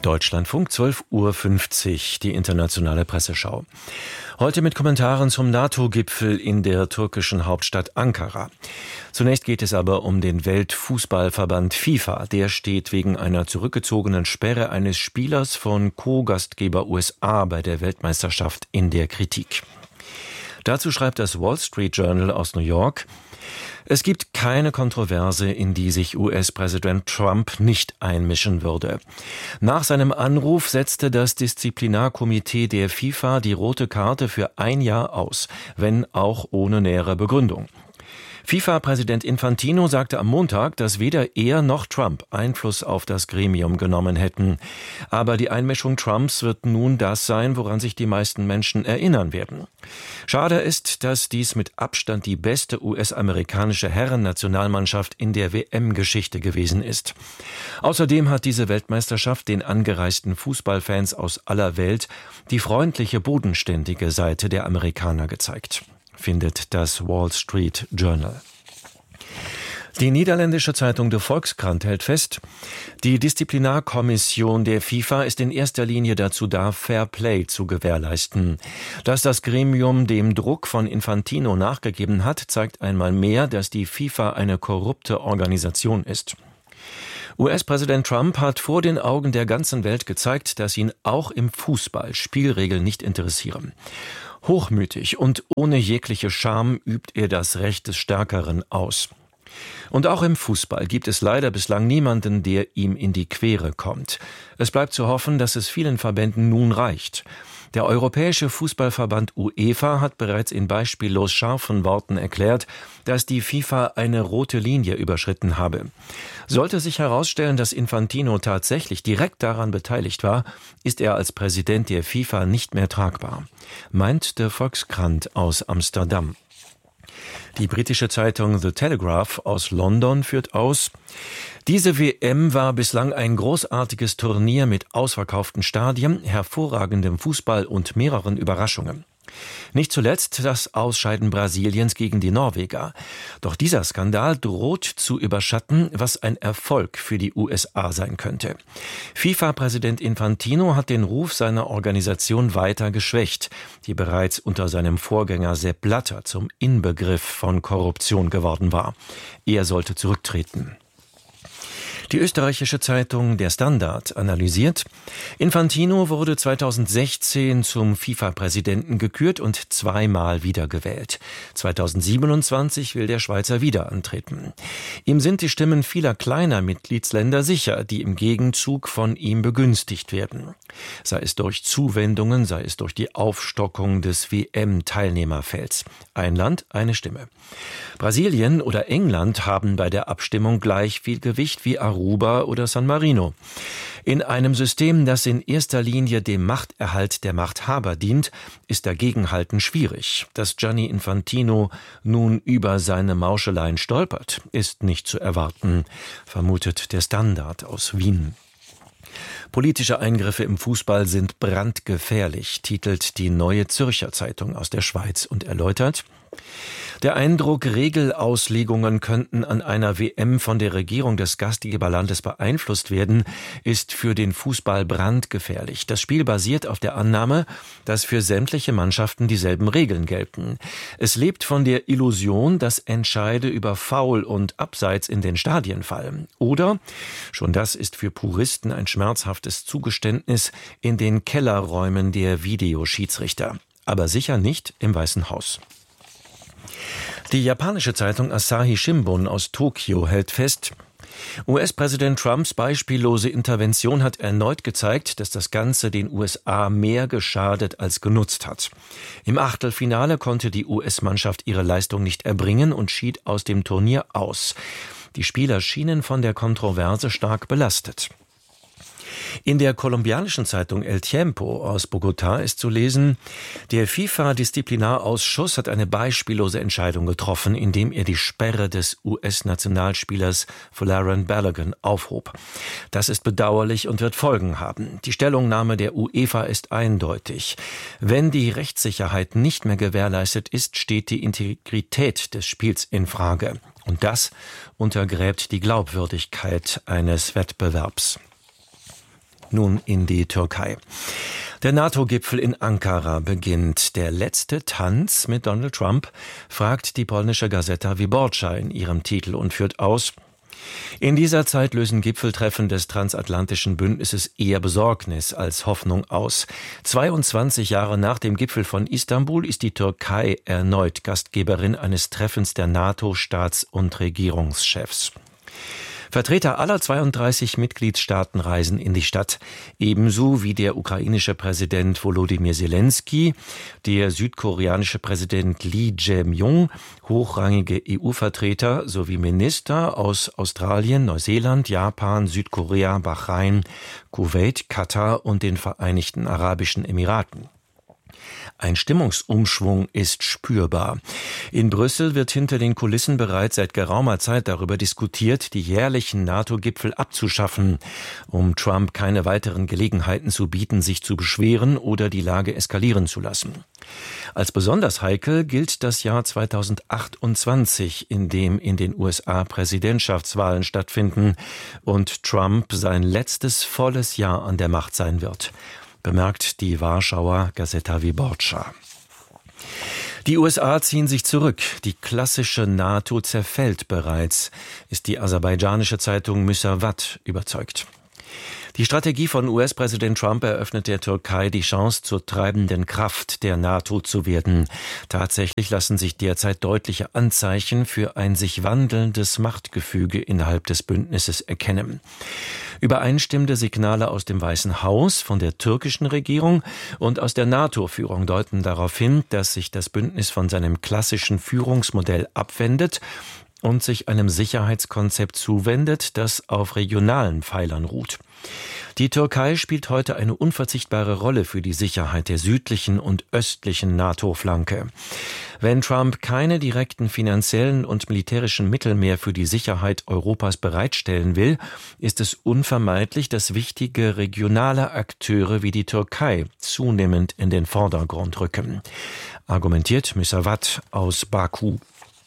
Deutschlandfunk 12:50 Uhr, die internationale Presseschau. Heute mit Kommentaren zum NATO-Gipfel in der türkischen Hauptstadt Ankara. Zunächst geht es aber um den Weltfußballverband FIFA. Der steht wegen einer zurückgezogenen Sperre eines Spielers von Co-Gastgeber USA bei der Weltmeisterschaft in der Kritik. Dazu schreibt das Wall Street Journal aus New York: Es gibt keine Kontroverse, in die sich US-Präsident Trump nicht einmischen würde. Nach seinem Anruf setzte das Disziplinarkomitee der FIFA die rote Karte für ein Jahr aus, wenn auch ohne nähere Begründung. FIFA-Präsident Infantino sagte am Montag, dass weder er noch Trump Einfluss auf das Gremium genommen hätten. Aber die Einmischung Trumps wird nun das sein, woran sich die meisten Menschen erinnern werden. Schade ist, dass dies mit Abstand die beste US-amerikanische Herrennationalmannschaft in der WM-Geschichte gewesen ist. Außerdem hat diese Weltmeisterschaft den angereisten Fußballfans aus aller Welt die freundliche, bodenständige Seite der Amerikaner gezeigt, findet das Wall Street Journal. Die niederländische Zeitung De Volkskrant hält fest, die Disziplinarkommission der FIFA ist in erster Linie dazu da, Fair Play zu gewährleisten. Dass das Gremium dem Druck von Infantino nachgegeben hat, zeigt einmal mehr, dass die FIFA eine korrupte Organisation ist. US-Präsident Trump hat vor den Augen der ganzen Welt gezeigt, dass ihn auch im Fußball Spielregeln nicht interessieren. Hochmütig und ohne jegliche Scham übt er das Recht des Stärkeren aus. Und auch im Fußball gibt es leider bislang niemanden, der ihm in die Quere kommt. Es bleibt zu hoffen, dass es vielen Verbänden nun reicht. Der Europäische Fußballverband UEFA hat bereits in beispiellos scharfen Worten erklärt, dass die FIFA eine rote Linie überschritten habe. Sollte sich herausstellen, dass Infantino tatsächlich direkt daran beteiligt war, ist er als Präsident der FIFA nicht mehr tragbar, meint der Volkskrant aus Amsterdam. Die britische Zeitung The Telegraph aus London führt aus: Diese WM war bislang ein großartiges Turnier mit ausverkauften Stadien, hervorragendem Fußball und mehreren Überraschungen. Nicht zuletzt das Ausscheiden Brasiliens gegen die Norweger. Doch dieser Skandal droht zu überschatten, was ein Erfolg für die USA sein könnte. FIFA-Präsident Infantino hat den Ruf seiner Organisation weiter geschwächt, die bereits unter seinem Vorgänger Sepp Blatter zum Inbegriff von Korruption geworden war. Er sollte zurücktreten. Die österreichische Zeitung Der Standard analysiert: Infantino wurde 2016 zum FIFA-Präsidenten gekürt und zweimal wiedergewählt. 2027 will der Schweizer wieder antreten. Ihm sind die Stimmen vieler kleiner Mitgliedsländer sicher, die im Gegenzug von ihm begünstigt werden. Sei es durch Zuwendungen, sei es durch die Aufstockung des WM-Teilnehmerfelds. Ein Land, eine Stimme. Brasilien oder England haben bei der Abstimmung gleich viel Gewicht wie Aruba oder San Marino. In einem System, das in erster Linie dem Machterhalt der Machthaber dient, ist Dagegenhalten schwierig. Dass Gianni Infantino nun über seine Mauscheleien stolpert, ist nicht zu erwarten, vermutet der Standard aus Wien. Politische Eingriffe im Fußball sind brandgefährlich, titelt die Neue Zürcher Zeitung aus der Schweiz und erläutert: Der Eindruck, Regelauslegungen könnten an einer WM von der Regierung des Gastgeberlandes beeinflusst werden, ist für den Fußball brandgefährlich. Das Spiel basiert auf der Annahme, dass für sämtliche Mannschaften dieselben Regeln gelten. Es lebt von der Illusion, dass Entscheide über Foul und Abseits in den Stadien fallen. Oder, schon das ist für Puristen ein schmerzhaftes Zugeständnis, in den Kellerräumen der Videoschiedsrichter. Aber sicher nicht im Weißen Haus. Die japanische Zeitung Asahi Shimbun aus Tokio hält fest: US-Präsident Trumps beispiellose Intervention hat erneut gezeigt, dass das Ganze den USA mehr geschadet als genutzt hat. Im Achtelfinale konnte die US-Mannschaft ihre Leistung nicht erbringen und schied aus dem Turnier aus. Die Spieler schienen von der Kontroverse stark belastet. In der kolumbianischen Zeitung El Tiempo aus Bogotá ist zu lesen: Der FIFA-Disziplinarausschuss hat eine beispiellose Entscheidung getroffen, indem er die Sperre des US-Nationalspielers Folarin Balogun aufhob. Das ist bedauerlich und wird Folgen haben. Die Stellungnahme der UEFA ist eindeutig. Wenn die Rechtssicherheit nicht mehr gewährleistet ist, steht die Integrität des Spiels in Frage. Und das untergräbt die Glaubwürdigkeit eines Wettbewerbs. Nun in die Türkei. Der NATO-Gipfel in Ankara beginnt. Der letzte Tanz mit Donald Trump, fragt die polnische Gazeta Wyborcza in ihrem Titel und führt aus: In dieser Zeit lösen Gipfeltreffen des transatlantischen Bündnisses eher Besorgnis als Hoffnung aus. 22 Jahre nach dem Gipfel von Istanbul ist die Türkei erneut Gastgeberin eines Treffens der NATO-Staats- und Regierungschefs. Vertreter aller 32 Mitgliedstaaten reisen in die Stadt, ebenso wie der ukrainische Präsident Volodymyr Zelensky, der südkoreanische Präsident Lee Jae-myung, hochrangige EU-Vertreter sowie Minister aus Australien, Neuseeland, Japan, Südkorea, Bahrain, Kuwait, Katar und den Vereinigten Arabischen Emiraten. Ein Stimmungsumschwung ist spürbar. In Brüssel wird hinter den Kulissen bereits seit geraumer Zeit darüber diskutiert, die jährlichen NATO-Gipfel abzuschaffen, um Trump keine weiteren Gelegenheiten zu bieten, sich zu beschweren oder die Lage eskalieren zu lassen. Als besonders heikel gilt das Jahr 2028, in dem in den USA Präsidentschaftswahlen stattfinden und Trump sein letztes volles Jahr an der Macht sein wird, bemerkt die Warschauer Gazeta Wyborcza. Die USA ziehen sich zurück. Die klassische NATO zerfällt bereits, ist die aserbaidschanische Zeitung Müsavat überzeugt. Die Strategie von US-Präsident Trump eröffnet der Türkei die Chance, zur treibenden Kraft der NATO zu werden. Tatsächlich lassen sich derzeit deutliche Anzeichen für ein sich wandelndes Machtgefüge innerhalb des Bündnisses erkennen. Übereinstimmende Signale aus dem Weißen Haus, von der türkischen Regierung und aus der NATO-Führung deuten darauf hin, dass sich das Bündnis von seinem klassischen Führungsmodell abwendet und sich einem Sicherheitskonzept zuwendet, das auf regionalen Pfeilern ruht. Die Türkei spielt heute eine unverzichtbare Rolle für die Sicherheit der südlichen und östlichen NATO-Flanke. Wenn Trump keine direkten finanziellen und militärischen Mittel mehr für die Sicherheit Europas bereitstellen will, ist es unvermeidlich, dass wichtige regionale Akteure wie die Türkei zunehmend in den Vordergrund rücken, argumentiert Müsavat aus Baku.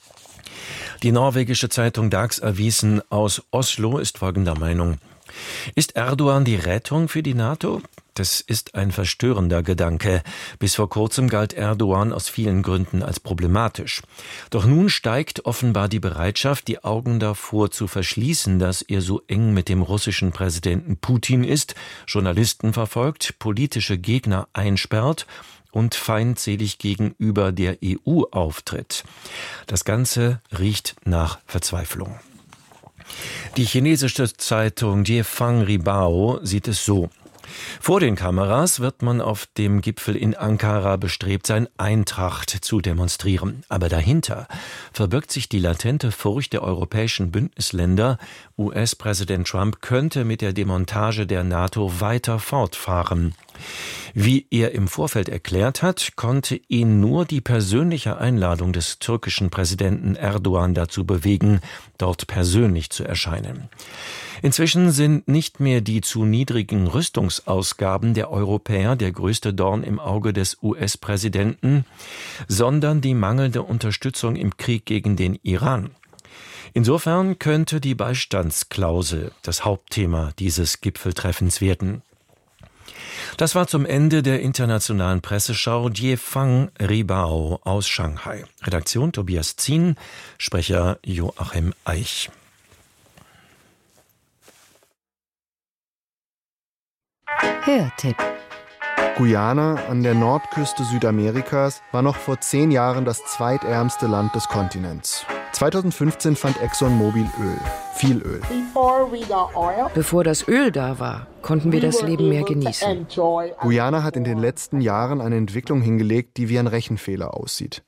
Die norwegische Zeitung Dagsavisen aus Oslo ist folgender Meinung: Ist Erdogan die Rettung für die NATO? Das ist ein verstörender Gedanke. Bis vor kurzem galt Erdogan aus vielen Gründen als problematisch. Doch nun steigt offenbar die Bereitschaft, die Augen davor zu verschließen, dass er so eng mit dem russischen Präsidenten Putin ist, Journalisten verfolgt, politische Gegner einsperrt und feindselig gegenüber der EU auftritt. Das Ganze riecht nach Verzweiflung. Die chinesische Zeitung Jiefang Ribao sieht es so: Vor den Kameras wird man auf dem Gipfel in Ankara bestrebt sein, Eintracht zu demonstrieren. Aber dahinter verbirgt sich die latente Furcht der europäischen Bündnisländer, US-Präsident Trump könnte mit der Demontage der NATO weiter fortfahren. Wie er im Vorfeld erklärt hat, konnte ihn nur die persönliche Einladung des türkischen Präsidenten Erdogan dazu bewegen, dort persönlich zu erscheinen. Inzwischen sind nicht mehr die zu niedrigen Rüstungsausgaben der Europäer der größte Dorn im Auge des US-Präsidenten, sondern die mangelnde Unterstützung im Krieg gegen den Iran. Insofern könnte die Beistandsklausel das Hauptthema dieses Gipfeltreffens werden. Das war zum Ende der internationalen Presseschau Jiefang Ribao aus Shanghai. Redaktion Tobias Zien, Sprecher Joachim Eich. Hörtipp. Guyana an der Nordküste Südamerikas war noch vor 10 Jahren das zweitärmste Land des Kontinents. 2015 fand ExxonMobil Öl, viel Öl. Bevor das Öl da war, konnten wir das Leben mehr genießen. Guyana hat in den letzten Jahren eine Entwicklung hingelegt, die wie ein Rechenfehler aussieht.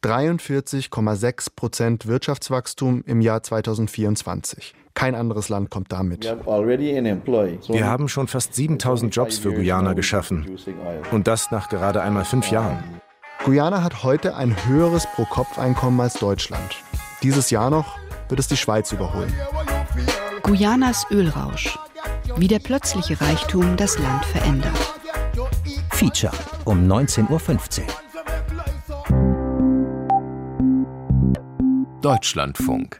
43,6% Wirtschaftswachstum im Jahr 2024. Kein anderes Land kommt damit. Wir haben schon fast 7.000 Jobs für Guyana geschaffen. Und das nach gerade einmal 5 Jahren. Guyana hat heute ein höheres Pro-Kopf-Einkommen als Deutschland. Dieses Jahr noch wird es die Schweiz überholen. Guyanas Ölrausch. Wie der plötzliche Reichtum das Land verändert. Feature um 19.15 Uhr. Deutschlandfunk.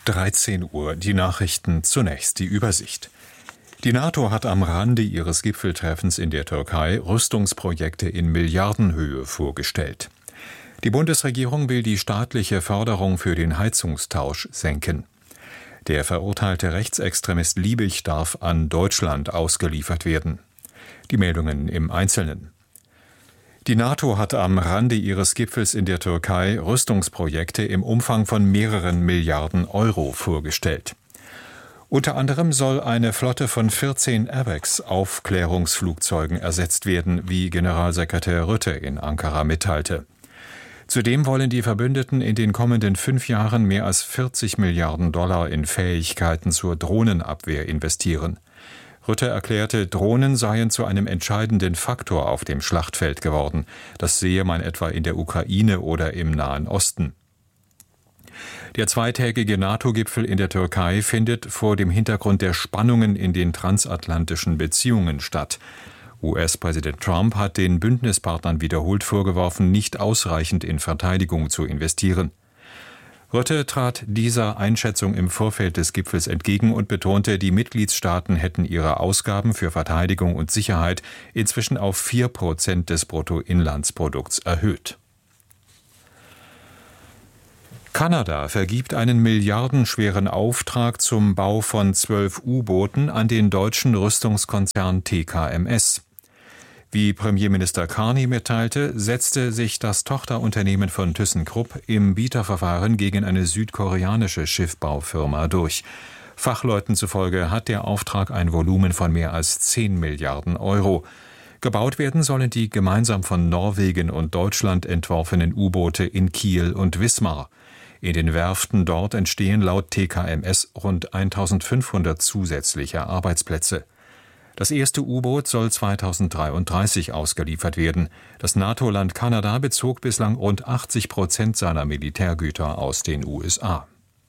13 Uhr, die Nachrichten, zunächst die Übersicht. Die NATO hat am Rande ihres Gipfeltreffens in der Türkei Rüstungsprojekte in Milliardenhöhe vorgestellt. Die Bundesregierung will die staatliche Förderung für den Heizungstausch senken. Der verurteilte Rechtsextremist Liebig darf an Deutschland ausgeliefert werden. Die Meldungen im Einzelnen. Die NATO hat am Rande ihres Gipfels in der Türkei Rüstungsprojekte im Umfang von mehreren Milliarden Euro vorgestellt. Unter anderem soll eine Flotte von 14 AWACS-Aufklärungsflugzeugen ersetzt werden, wie Generalsekretär Rutte in Ankara mitteilte. Zudem wollen die Verbündeten in den kommenden 5 Jahren mehr als 40 Milliarden Dollar in Fähigkeiten zur Drohnenabwehr investieren. Rutte erklärte, Drohnen seien zu einem entscheidenden Faktor auf dem Schlachtfeld geworden. Das sehe man etwa in der Ukraine oder im Nahen Osten. Der zweitägige NATO-Gipfel in der Türkei findet vor dem Hintergrund der Spannungen in den transatlantischen Beziehungen statt. US-Präsident Trump hat den Bündnispartnern wiederholt vorgeworfen, nicht ausreichend in Verteidigung zu investieren. Rutte trat dieser Einschätzung im Vorfeld des Gipfels entgegen und betonte, die Mitgliedstaaten hätten ihre Ausgaben für Verteidigung und Sicherheit inzwischen auf 4% des Bruttoinlandsprodukts erhöht. Kanada vergibt einen milliardenschweren Auftrag zum Bau von 12 U-Booten an den deutschen Rüstungskonzern TKMS. Wie Premierminister Carney mitteilte, setzte sich das Tochterunternehmen von ThyssenKrupp im Bieterverfahren gegen eine südkoreanische Schiffbaufirma durch. Fachleuten zufolge hat der Auftrag ein Volumen von mehr als 10 Milliarden Euro. Gebaut werden sollen die gemeinsam von Norwegen und Deutschland entworfenen U-Boote in Kiel und Wismar. In den Werften dort entstehen laut TKMS rund 1500 zusätzliche Arbeitsplätze. Das erste U-Boot soll 2033 ausgeliefert werden. Das NATO-Land Kanada bezog bislang rund 80% seiner Militärgüter aus den USA.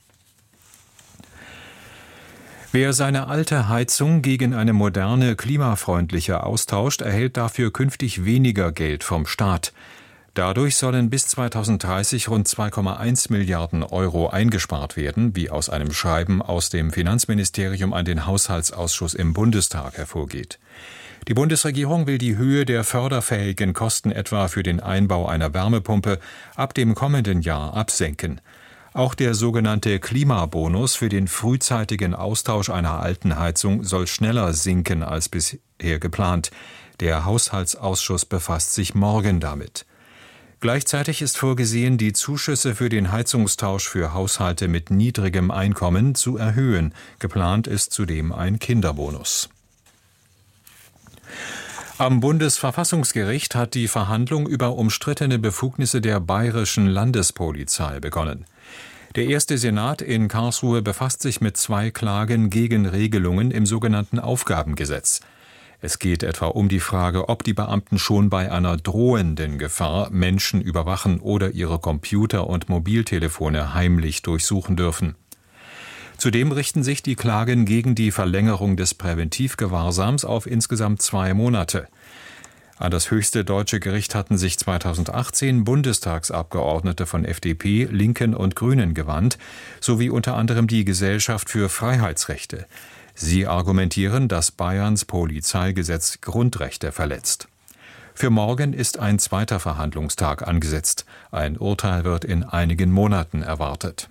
Wer seine alte Heizung gegen eine moderne, klimafreundliche austauscht, erhält dafür künftig weniger Geld vom Staat. Dadurch sollen bis 2030 rund 2,1 Milliarden Euro eingespart werden, wie aus einem Schreiben aus dem Finanzministerium an den Haushaltsausschuss im Bundestag hervorgeht. Die Bundesregierung will die Höhe der förderfähigen Kosten etwa für den Einbau einer Wärmepumpe ab dem kommenden Jahr absenken. Auch der sogenannte Klimabonus für den frühzeitigen Austausch einer alten Heizung soll schneller sinken als bisher geplant. Der Haushaltsausschuss befasst sich morgen damit. Gleichzeitig ist vorgesehen, die Zuschüsse für den Heizungstausch für Haushalte mit niedrigem Einkommen zu erhöhen. Geplant ist zudem ein Kinderbonus. Am Bundesverfassungsgericht hat die Verhandlung über umstrittene Befugnisse der Bayerischen Landespolizei begonnen. Der erste Senat in Karlsruhe befasst sich mit 2 Klagen gegen Regelungen im sogenannten Aufgabengesetz. Es geht etwa um die Frage, ob die Beamten schon bei einer drohenden Gefahr Menschen überwachen oder ihre Computer und Mobiltelefone heimlich durchsuchen dürfen. Zudem richten sich die Klagen gegen die Verlängerung des Präventivgewahrsams auf insgesamt 2 Monate. An das höchste deutsche Gericht hatten sich 2018 Bundestagsabgeordnete von FDP, Linken und Grünen gewandt, sowie unter anderem die Gesellschaft für Freiheitsrechte. Sie argumentieren, dass Bayerns Polizeigesetz Grundrechte verletzt. Für morgen ist ein zweiter Verhandlungstag angesetzt. Ein Urteil wird in einigen Monaten erwartet.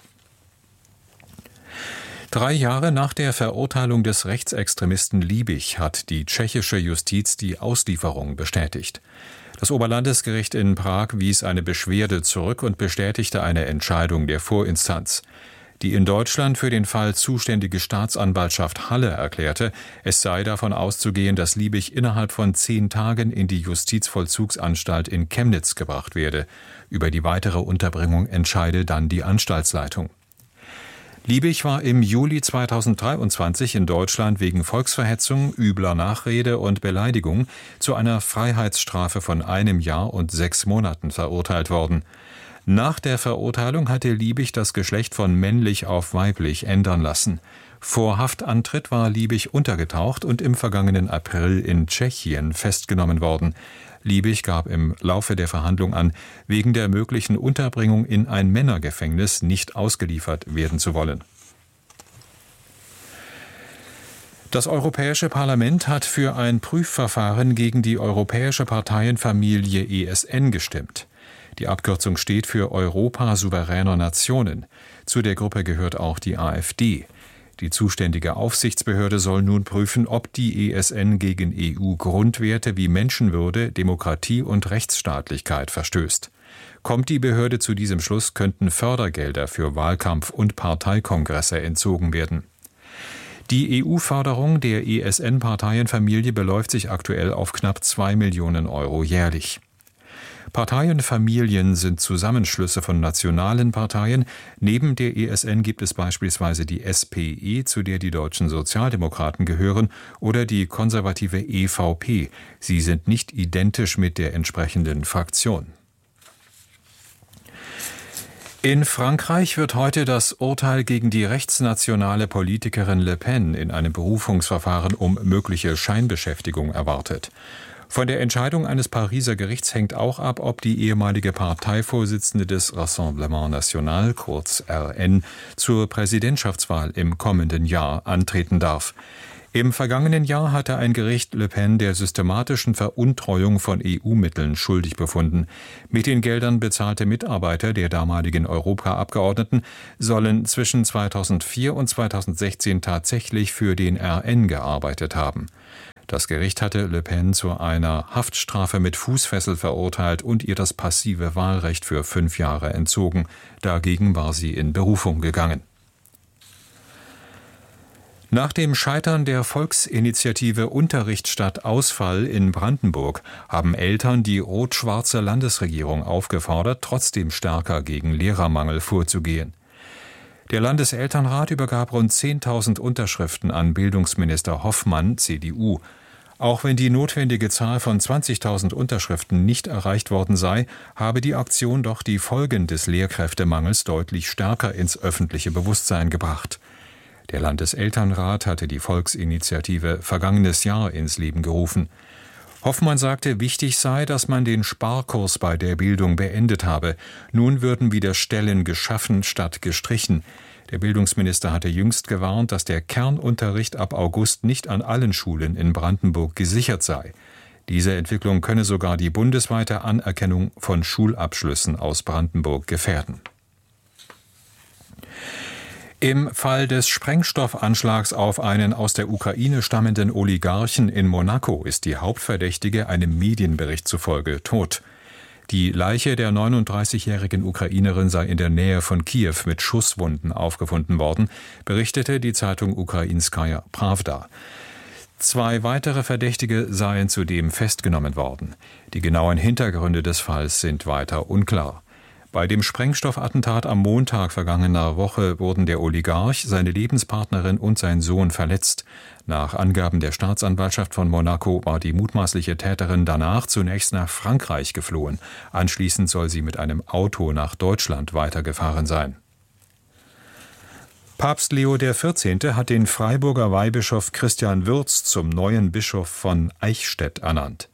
3 Jahre nach der Verurteilung des Rechtsextremisten Liebig hat die tschechische Justiz die Auslieferung bestätigt. Das Oberlandesgericht in Prag wies eine Beschwerde zurück und bestätigte eine Entscheidung der Vorinstanz. Die in Deutschland für den Fall zuständige Staatsanwaltschaft Halle erklärte, es sei davon auszugehen, dass Liebig innerhalb von 10 Tagen in die Justizvollzugsanstalt in Chemnitz gebracht werde. Über die weitere Unterbringung entscheide dann die Anstaltsleitung. Liebig war im Juli 2023 in Deutschland wegen Volksverhetzung, übler Nachrede und Beleidigung zu einer Freiheitsstrafe von 1 Jahr und 6 Monaten verurteilt worden. Nach der Verurteilung hatte Liebig das Geschlecht von männlich auf weiblich ändern lassen. Vor Haftantritt war Liebig untergetaucht und im vergangenen April in Tschechien festgenommen worden. Liebig gab im Laufe der Verhandlung an, wegen der möglichen Unterbringung in ein Männergefängnis nicht ausgeliefert werden zu wollen. Das Europäische Parlament hat für ein Prüfverfahren gegen die europäische Parteienfamilie ESN gestimmt. Die Abkürzung steht für Europa souveräner Nationen. Zu der Gruppe gehört auch die AfD. Die zuständige Aufsichtsbehörde soll nun prüfen, ob die ESN gegen EU-Grundwerte wie Menschenwürde, Demokratie und Rechtsstaatlichkeit verstößt. Kommt die Behörde zu diesem Schluss, könnten Fördergelder für Wahlkampf- und Parteikongresse entzogen werden. Die EU-Förderung der ESN-Parteienfamilie beläuft sich aktuell auf knapp 2 Millionen Euro jährlich. Parteienfamilien sind Zusammenschlüsse von nationalen Parteien. Neben der ESN gibt es beispielsweise die SPE, zu der die deutschen Sozialdemokraten gehören, oder die konservative EVP. Sie sind nicht identisch mit der entsprechenden Fraktion. In Frankreich wird heute das Urteil gegen die rechtsnationale Politikerin Le Pen in einem Berufungsverfahren um mögliche Scheinbeschäftigung erwartet. Von der Entscheidung eines Pariser Gerichts hängt auch ab, ob die ehemalige Parteivorsitzende des Rassemblement National, kurz RN, zur Präsidentschaftswahl im kommenden Jahr antreten darf. Im vergangenen Jahr hatte ein Gericht Le Pen der systematischen Veruntreuung von EU-Mitteln schuldig befunden. Mit den Geldern bezahlte Mitarbeiter der damaligen Europaabgeordneten sollen zwischen 2004 und 2016 tatsächlich für den RN gearbeitet haben. Das Gericht hatte Le Pen zu einer Haftstrafe mit Fußfessel verurteilt und ihr das passive Wahlrecht für 5 Jahre entzogen. Dagegen war sie in Berufung gegangen. Nach dem Scheitern der Volksinitiative Unterricht statt Ausfall in Brandenburg haben Eltern die rot-schwarze Landesregierung aufgefordert, trotzdem stärker gegen Lehrermangel vorzugehen. Der Landeselternrat übergab rund 10.000 Unterschriften an Bildungsminister Hoffmann, CDU. Auch wenn die notwendige Zahl von 20.000 Unterschriften nicht erreicht worden sei, habe die Aktion doch die Folgen des Lehrkräftemangels deutlich stärker ins öffentliche Bewusstsein gebracht. Der Landeselternrat hatte die Volksinitiative vergangenes Jahr ins Leben gerufen. Hoffmann sagte, wichtig sei, dass man den Sparkurs bei der Bildung beendet habe. Nun würden wieder Stellen geschaffen statt gestrichen. Der Bildungsminister hatte jüngst gewarnt, dass der Kernunterricht ab August nicht an allen Schulen in Brandenburg gesichert sei. Diese Entwicklung könne sogar die bundesweite Anerkennung von Schulabschlüssen aus Brandenburg gefährden. Im Fall des Sprengstoffanschlags auf einen aus der Ukraine stammenden Oligarchen in Monaco ist die Hauptverdächtige einem Medienbericht zufolge tot. Die Leiche der 39-jährigen Ukrainerin sei in der Nähe von Kiew mit Schusswunden aufgefunden worden, berichtete die Zeitung Ukrainskaja Prawda. 2 weitere Verdächtige seien zudem festgenommen worden. Die genauen Hintergründe des Falls sind weiter unklar. Bei dem Sprengstoffattentat am Montag vergangener Woche wurden der Oligarch, seine Lebenspartnerin und sein Sohn verletzt. Nach Angaben der Staatsanwaltschaft von Monaco war die mutmaßliche Täterin danach zunächst nach Frankreich geflohen. Anschließend soll sie mit einem Auto nach Deutschland weitergefahren sein. Papst Leo XIV. Hat den Freiburger Weihbischof Christian Würz zum neuen Bischof von Eichstätt ernannt.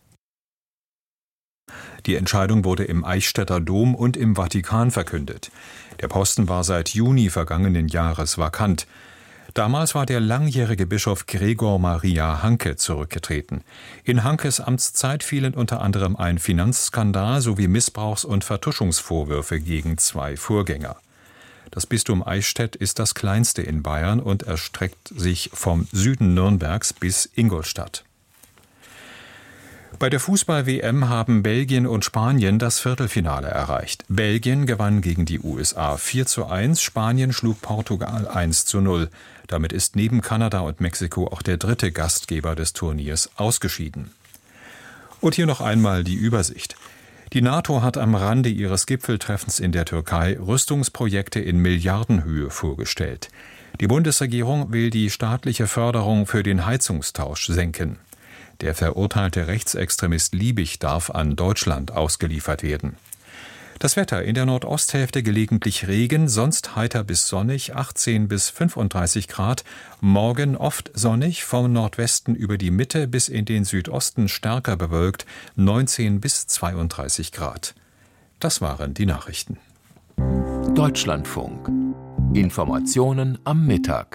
Die Entscheidung wurde im Eichstätter Dom und im Vatikan verkündet. Der Posten war seit Juni vergangenen Jahres vakant. Damals war der langjährige Bischof Gregor Maria Hanke zurückgetreten. In Hankes Amtszeit fielen unter anderem ein Finanzskandal sowie Missbrauchs- und Vertuschungsvorwürfe gegen 2 Vorgänger. Das Bistum Eichstätt ist das kleinste in Bayern und erstreckt sich vom Süden Nürnbergs bis Ingolstadt. Bei der Fußball-WM haben Belgien und Spanien das Viertelfinale erreicht. Belgien gewann gegen die USA 4:1, Spanien schlug Portugal 1:0. Damit ist neben Kanada und Mexiko auch der 3. Gastgeber des Turniers ausgeschieden. Und hier noch einmal die Übersicht. Die NATO hat am Rande ihres Gipfeltreffens in der Türkei Rüstungsprojekte in Milliardenhöhe vorgestellt. Die Bundesregierung will die staatliche Förderung für den Heizungstausch senken. Der verurteilte Rechtsextremist Liebig darf an Deutschland ausgeliefert werden. Das Wetter: in der Nordosthälfte gelegentlich Regen, sonst heiter bis sonnig, 18 bis 35 Grad. Morgen oft sonnig, vom Nordwesten über die Mitte bis in den Südosten stärker bewölkt, 19 bis 32 Grad. Das waren die Nachrichten. Deutschlandfunk. Informationen am Mittag.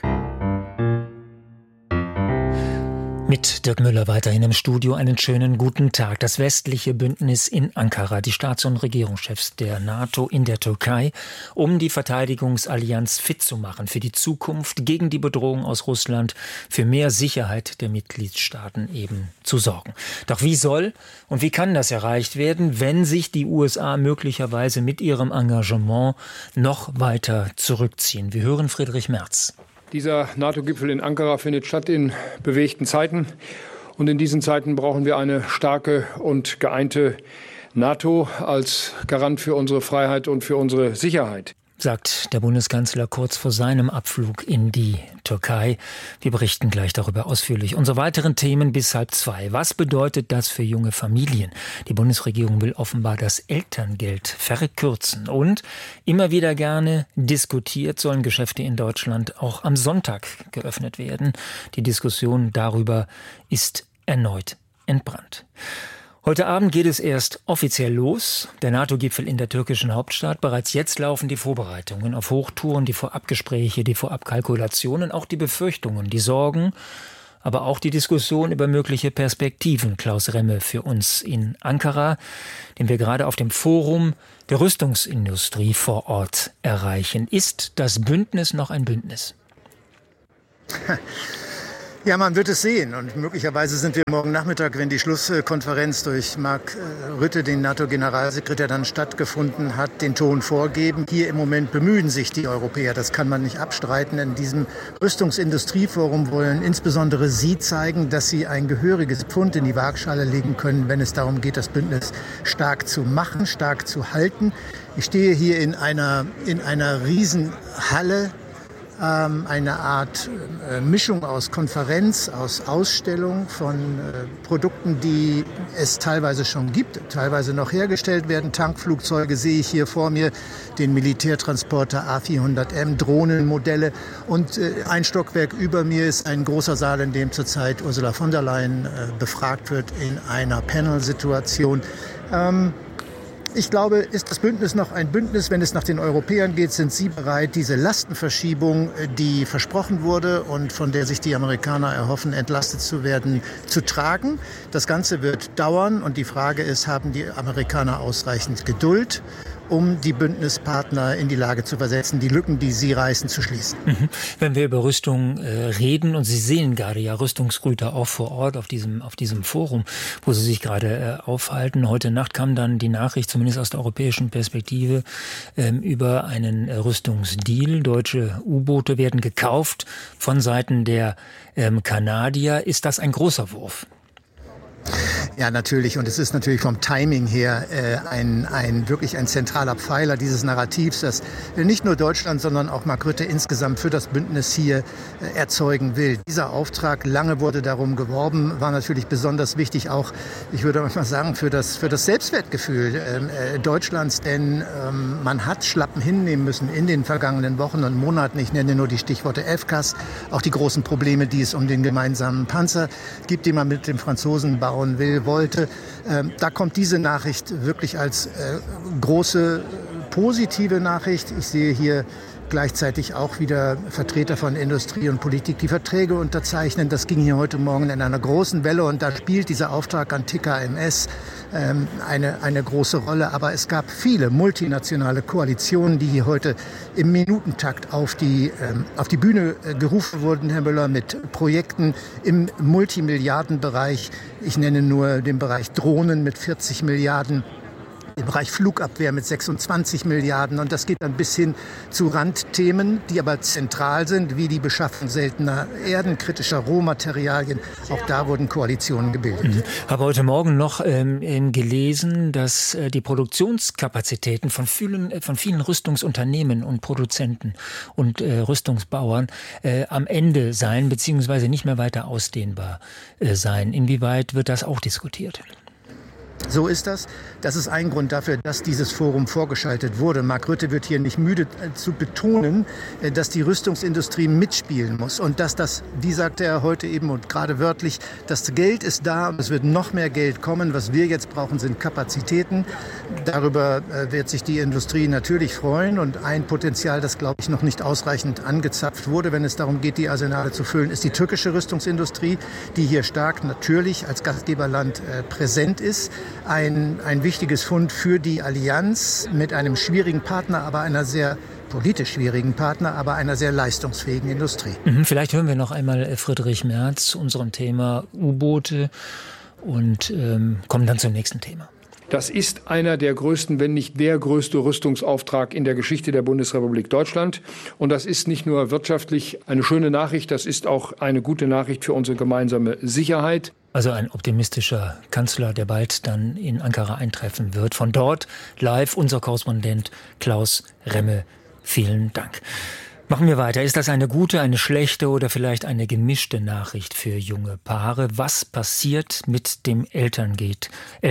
Mit Dirk Müller weiterhin im Studio. Einen schönen guten Tag. Das westliche Bündnis in Ankara, die Staats- und Regierungschefs der NATO in der Türkei, um die Verteidigungsallianz fit zu machen für die Zukunft, gegen die Bedrohung aus Russland, für mehr Sicherheit der Mitgliedstaaten eben zu sorgen. Doch wie soll und wie kann das erreicht werden, wenn sich die USA möglicherweise mit ihrem Engagement noch weiter zurückziehen? Wir hören Friedrich Merz. Dieser NATO-Gipfel in Ankara findet statt in bewegten Zeiten. Und in diesen Zeiten brauchen wir eine starke und geeinte NATO als Garant für unsere Freiheit und für unsere Sicherheit, sagt der Bundeskanzler kurz vor seinem Abflug in die Türkei. Wir berichten gleich darüber ausführlich. Unsere weiteren Themen bis 1:30. Was bedeutet das für junge Familien? Die Bundesregierung will offenbar das Elterngeld verkürzen. Und immer wieder gerne diskutiert, sollen Geschäfte in Deutschland auch am Sonntag geöffnet werden. Die Diskussion darüber ist erneut entbrannt. Heute Abend geht es erst offiziell los, der NATO-Gipfel in der türkischen Hauptstadt. Bereits jetzt laufen die Vorbereitungen auf Hochtouren, die Vorabgespräche, die Vorabkalkulationen, auch die Befürchtungen, die Sorgen, aber auch die Diskussion über mögliche Perspektiven. Klaus Remme für uns in Ankara, den wir gerade auf dem Forum der Rüstungsindustrie vor Ort erreichen. Ist das Bündnis noch ein Bündnis? Ja, man wird es sehen. Und möglicherweise sind wir morgen Nachmittag, wenn die Schlusskonferenz durch Mark Rutte, den NATO-Generalsekretär, dann stattgefunden hat, den Ton vorgeben. Hier im Moment bemühen sich die Europäer, das kann man nicht abstreiten. In diesem Rüstungsindustrieforum wollen insbesondere Sie zeigen, dass sie ein gehöriges Pfund in die Waagschale legen können, wenn es darum geht, das Bündnis stark zu machen, stark zu halten. Ich stehe hier in einer Riesenhalle, eine Art Mischung aus Konferenz, aus Ausstellung von Produkten, die es teilweise schon gibt, teilweise noch hergestellt werden. Tankflugzeuge sehe ich hier vor mir, den Militärtransporter A400M, Drohnenmodelle. Und ein Stockwerk über mir ist ein großer Saal, in dem zurzeit Ursula von der Leyen befragt wird in einer Panelsituation. Ich glaube, ist das Bündnis noch ein Bündnis? Wenn es nach den Europäern geht, sind sie bereit, diese Lastenverschiebung, die versprochen wurde und von der sich die Amerikaner erhoffen, entlastet zu werden, zu tragen. Das Ganze wird dauern und die Frage ist, haben die Amerikaner ausreichend Geduld, um die Bündnispartner in die Lage zu versetzen, die Lücken, die sie reißen, zu schließen. Wenn wir über Rüstung reden, und Sie sehen gerade ja Rüstungsgüter auch vor Ort auf diesem Forum, wo Sie sich gerade aufhalten. Heute Nacht kam dann die Nachricht, zumindest aus der europäischen Perspektive, über einen Rüstungsdeal. Deutsche U-Boote werden gekauft von Seiten der Kanadier. Ist das ein großer Wurf? Ja, natürlich. Und es ist natürlich vom Timing her wirklich ein zentraler Pfeiler dieses Narrativs, das nicht nur Deutschland, sondern auch Mark Rutte insgesamt für das Bündnis hier erzeugen will. Dieser Auftrag, lange wurde darum geworben, war natürlich besonders wichtig, auch, ich würde mal sagen, für das Selbstwertgefühl Deutschlands. Denn man hat Schlappen hinnehmen müssen in den vergangenen Wochen und Monaten. Ich nenne nur die Stichworte FCAS, auch die großen Probleme, die es um den gemeinsamen Panzer gibt, den man mit den Franzosen bauen wollte. Da kommt diese Nachricht wirklich als große positive Nachricht. Ich sehe hier gleichzeitig auch wieder Vertreter von Industrie und Politik, die Verträge unterzeichnen. Das ging hier heute Morgen in einer großen Welle und da spielt dieser Auftrag an TKMS eine große Rolle. Aber es gab viele multinationale Koalitionen, die hier heute im Minutentakt auf die Bühne gerufen wurden, Herr Müller, mit Projekten im Multimilliardenbereich. Ich nenne nur den Bereich Drohnen mit 40 Milliarden. Im Bereich Flugabwehr mit 26 Milliarden. Und das geht dann bis hin zu Randthemen, die aber zentral sind, wie die Beschaffung seltener Erden, kritischer Rohmaterialien. Auch da wurden Koalitionen gebildet. Ich habe heute Morgen noch gelesen, dass die Produktionskapazitäten von vielen Rüstungsunternehmen und Produzenten und Rüstungsbauern am Ende seien, beziehungsweise nicht mehr weiter ausdehnbar seien. Inwieweit wird das auch diskutiert? So ist das. Das ist ein Grund dafür, dass dieses Forum vorgeschaltet wurde. Mark Rutte wird hier nicht müde zu betonen, dass die Rüstungsindustrie mitspielen muss und dass das, wie sagte er heute eben und gerade wörtlich, das Geld ist da und es wird noch mehr Geld kommen. Was wir jetzt brauchen, sind Kapazitäten. Darüber wird sich die Industrie natürlich freuen und ein Potenzial, das, glaube ich, noch nicht ausreichend angezapft wurde, wenn es darum geht, die Arsenale zu füllen, ist die türkische Rüstungsindustrie, die hier stark natürlich als Gastgeberland präsent ist. Ein wichtiges Fund für die Allianz mit einem schwierigen Partner, aber einer sehr politisch schwierigen Partner, aber einer sehr leistungsfähigen Industrie. Vielleicht hören wir noch einmal Friedrich Merz zu unserem Thema U-Boote und kommen dann zum nächsten Thema. Das ist einer der größten, wenn nicht der größte Rüstungsauftrag in der Geschichte der Bundesrepublik Deutschland. Und das ist nicht nur wirtschaftlich eine schöne Nachricht, das ist auch eine gute Nachricht für unsere gemeinsame Sicherheit. Also ein optimistischer Kanzler, der bald dann in Ankara eintreffen wird. Von dort live unser Korrespondent Klaus Remme. Vielen Dank. Machen wir weiter. Ist das eine gute, eine schlechte oder vielleicht eine gemischte Nachricht für junge Paare? Was passiert mit dem Elterngeld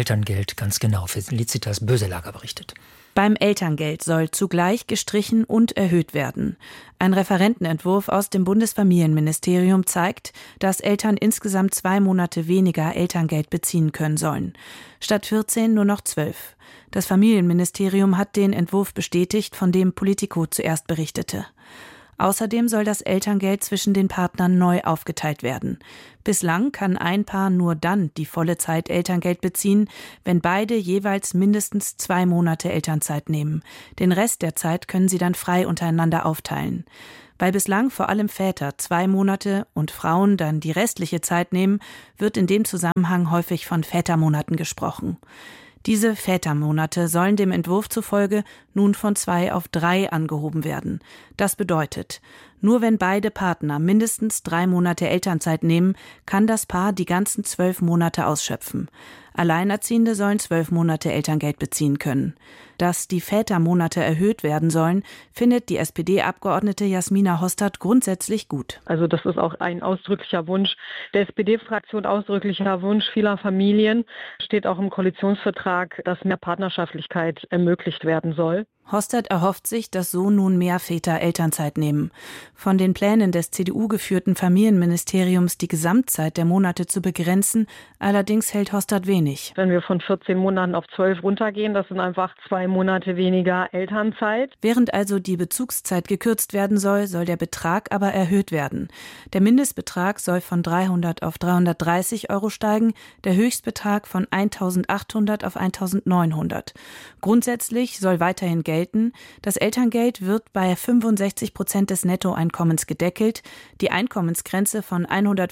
ganz genau? Felicitas Böselager berichtet. Beim Elterngeld soll zugleich gestrichen und erhöht werden. Ein Referentenentwurf aus dem Bundesfamilienministerium zeigt, dass Eltern insgesamt 2 Monate weniger Elterngeld beziehen können sollen. Statt 14 nur noch 12. Das Familienministerium hat den Entwurf bestätigt, von dem Politico zuerst berichtete. Außerdem soll das Elterngeld zwischen den Partnern neu aufgeteilt werden. Bislang kann ein Paar nur dann die volle Zeit Elterngeld beziehen, wenn beide jeweils mindestens 2 Monate Elternzeit nehmen. Den Rest der Zeit können sie dann frei untereinander aufteilen. Weil bislang vor allem Väter 2 Monate und Frauen dann die restliche Zeit nehmen, wird in dem Zusammenhang häufig von Vätermonaten gesprochen. Diese Vätermonate sollen dem Entwurf zufolge nun von 2 auf 3 angehoben werden. Das bedeutet, nur wenn beide Partner mindestens 3 Monate Elternzeit nehmen, kann das Paar die ganzen 12 Monate ausschöpfen. Alleinerziehende sollen 12 Monate Elterngeld beziehen können. Dass die Vätermonate erhöht werden sollen, findet die SPD-Abgeordnete Jasmina Hostert grundsätzlich gut. Also das ist auch ein ausdrücklicher Wunsch der SPD-Fraktion, ausdrücklicher Wunsch vieler Familien. Steht auch im Koalitionsvertrag, dass mehr Partnerschaftlichkeit ermöglicht werden soll. Hostert erhofft sich, dass so nun mehr Väter Elternzeit nehmen. Von den Plänen des CDU-geführten Familienministeriums, die Gesamtzeit der Monate zu begrenzen, allerdings hält Hostert wenig. Wenn wir von 14 Monaten auf 12 runtergehen, das sind einfach 2 Monate weniger Elternzeit. Während also die Bezugszeit gekürzt werden soll, soll der Betrag aber erhöht werden. Der Mindestbetrag soll von 300 auf 330 € steigen, der Höchstbetrag von 1.800 auf 1.900. Grundsätzlich soll weiterhin gelten, das Elterngeld wird bei 65% des Nettoeinkommens gedeckelt, die Einkommensgrenze von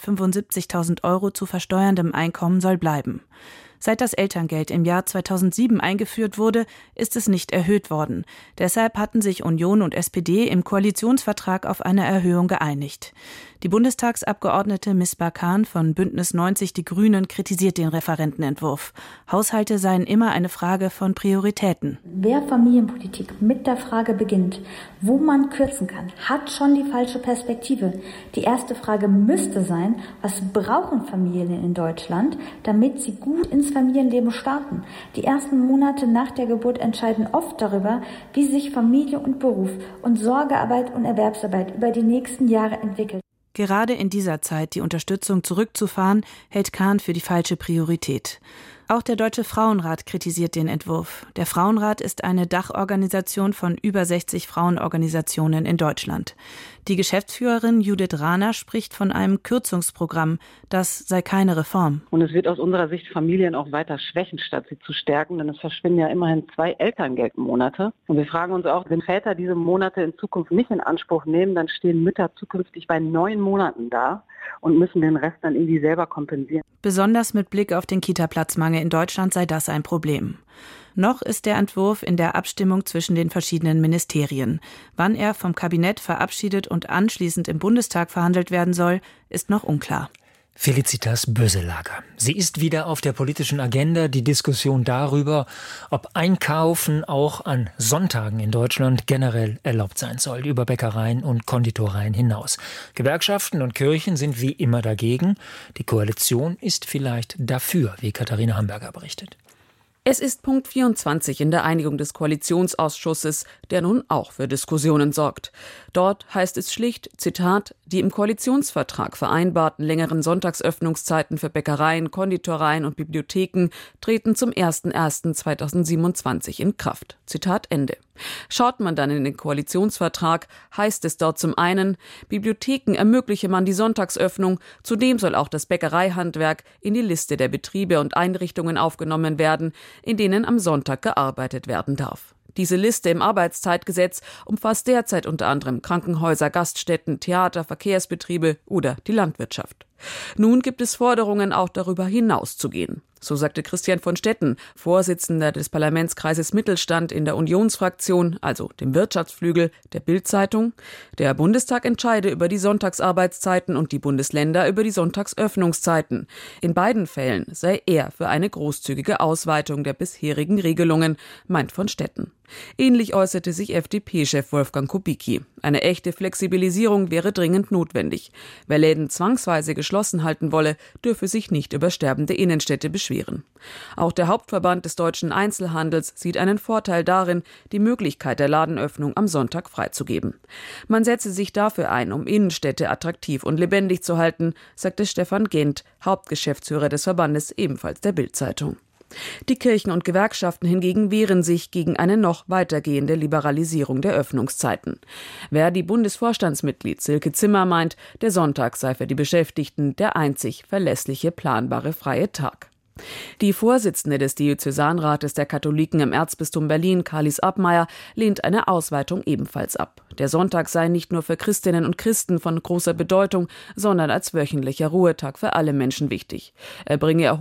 175.000 € zu versteuerndem Einkommen soll bleiben. Seit das Elterngeld im Jahr 2007 eingeführt wurde, ist es nicht erhöht worden. Deshalb hatten sich Union und SPD im Koalitionsvertrag auf eine Erhöhung geeinigt. Die Bundestagsabgeordnete Misbah Khan von Bündnis 90 Die Grünen kritisiert den Referentenentwurf. Haushalte seien immer eine Frage von Prioritäten. Wer Familienpolitik mit der Frage beginnt, wo man kürzen kann, hat schon die falsche Perspektive. Die erste Frage müsste sein, was brauchen Familien in Deutschland, damit sie gut ins Familienleben starten. Die ersten Monate nach der Geburt entscheiden oft darüber, wie sich Familie und Beruf und Sorgearbeit und Erwerbsarbeit über die nächsten Jahre entwickeln. Gerade in dieser Zeit die Unterstützung zurückzufahren, hält Khan für die falsche Priorität. Auch der Deutsche Frauenrat kritisiert den Entwurf. Der Frauenrat ist eine Dachorganisation von über 60 Frauenorganisationen in Deutschland. Die Geschäftsführerin Judith Rahner spricht von einem Kürzungsprogramm. Das sei keine Reform. Und es wird aus unserer Sicht Familien auch weiter schwächen, statt sie zu stärken. Denn es verschwinden ja immerhin 2 Elterngeldmonate. Und wir fragen uns auch, wenn Väter diese Monate in Zukunft nicht in Anspruch nehmen, dann stehen Mütter zukünftig bei 9 Monaten da und müssen den Rest dann irgendwie selber kompensieren. Besonders mit Blick auf den Kita-Platzmangel in Deutschland sei das ein Problem. Noch ist der Entwurf in der Abstimmung zwischen den verschiedenen Ministerien. Wann er vom Kabinett verabschiedet und anschließend im Bundestag verhandelt werden soll, ist noch unklar. Felicitas Böselager. Sie ist wieder auf der politischen Agenda, die Diskussion darüber, ob Einkaufen auch an Sonntagen in Deutschland generell erlaubt sein soll, über Bäckereien und Konditoreien hinaus. Gewerkschaften und Kirchen sind wie immer dagegen. Die Koalition ist vielleicht dafür, wie Katharina Hamburger berichtet. Es ist Punkt 24 in der Einigung des Koalitionsausschusses, der nun auch für Diskussionen sorgt. Dort heißt es schlicht, Zitat, die im Koalitionsvertrag vereinbarten längeren Sonntagsöffnungszeiten für Bäckereien, Konditoreien und Bibliotheken treten zum 01.01.2027 in Kraft. Zitat Ende. Schaut man dann in den Koalitionsvertrag, heißt es dort zum einen, Bibliotheken ermögliche man die Sonntagsöffnung, zudem soll auch das Bäckereihandwerk in die Liste der Betriebe und Einrichtungen aufgenommen werden, in denen am Sonntag gearbeitet werden darf. Diese Liste im Arbeitszeitgesetz umfasst derzeit unter anderem Krankenhäuser, Gaststätten, Theater, Verkehrsbetriebe oder die Landwirtschaft. Nun gibt es Forderungen, auch darüber hinaus zu gehen. So sagte Christian von Stetten, Vorsitzender des Parlamentskreises Mittelstand in der Unionsfraktion, also dem Wirtschaftsflügel der Bild-Zeitung, der Bundestag entscheide über die Sonntagsarbeitszeiten und die Bundesländer über die Sonntagsöffnungszeiten. In beiden Fällen sei er für eine großzügige Ausweitung der bisherigen Regelungen, meint von Stetten. Ähnlich äußerte sich FDP-Chef Wolfgang Kubicki. Eine echte Flexibilisierung wäre dringend notwendig. Wer Läden zwangsweise geschlossen halten wolle, dürfe sich nicht über sterbende Innenstädte beschweren. Auch der Hauptverband des deutschen Einzelhandels sieht einen Vorteil darin, die Möglichkeit der Ladenöffnung am Sonntag freizugeben. Man setze sich dafür ein, um Innenstädte attraktiv und lebendig zu halten, sagte Stefan Gent, Hauptgeschäftsführer des Verbandes ebenfalls der Bild-Zeitung. Die Kirchen und Gewerkschaften hingegen wehren sich gegen eine noch weitergehende Liberalisierung der Öffnungszeiten. Verdi-Bundesvorstandsmitglied Silke Zimmer meint, der Sonntag sei für die Beschäftigten der einzig verlässliche, planbare freie Tag. Die Vorsitzende des Diözesanrates der Katholiken im Erzbistum Berlin, Kalis Abmeier, lehnt eine Ausweitung ebenfalls ab. Der Sonntag sei nicht nur für Christinnen und Christen von großer Bedeutung, sondern als wöchentlicher Ruhetag für alle Menschen wichtig. Er bringe